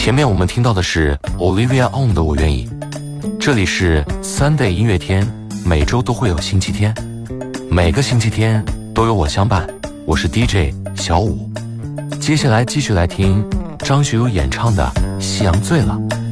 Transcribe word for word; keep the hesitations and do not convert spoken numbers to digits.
前面我们听到的是 Olivia On 的我愿意。这里是 Sunday 音乐天，每周都会有星期天，每个星期天都有我相伴，我是 D J 小武。接下来继续来听张学友演唱的《夕阳醉了》。